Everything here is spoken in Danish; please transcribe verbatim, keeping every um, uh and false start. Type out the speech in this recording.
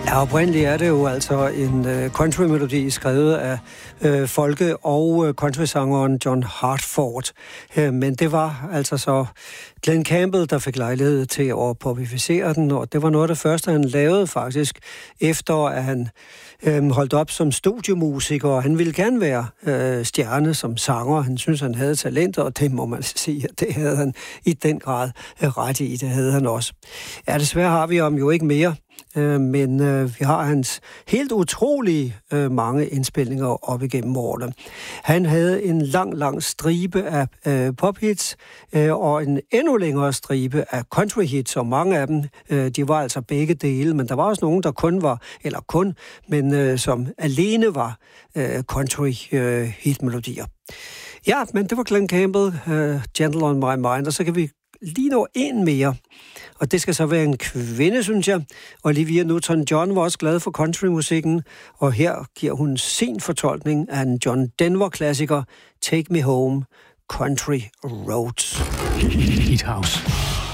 Ja, oprindeligt er det jo altså en uh, country-melodi skrevet af uh, folke- og uh, country-sangeren John Hartford. Uh, men det var altså så Glen Campbell, der fik lejlighed til at popularificere den, og det var noget af det første, han lavede faktisk, efter at han uh, holdt op som studiemusiker, og han ville gerne være uh, stjerne som sanger. Han synes, han havde talent, og det må man sige, at det havde han i den grad uh, ret i. Det havde han også. Ja, desværre har vi ham jo ikke mere. Men øh, vi har hans helt utrolige øh, mange indspilninger op igennem årene. Han havde en lang, lang stribe af øh, pophits øh, og en endnu længere stribe af countryhits, og mange af dem, øh, de var altså begge dele, men der var også nogen, der kun var, eller kun, men øh, som alene var øh, country-hitmelodier. Øh, ja, men det var Glen Campbell, øh, Gentle on My Mind, og så kan vi lige nå en mere. Og det skal så være en kvinde, synes jeg. Olivia Newton-John var også glad for countrymusikken, og her giver hun sin fortolkning af en John Denver-klassiker, Take Me Home, Country Roads. Heat House.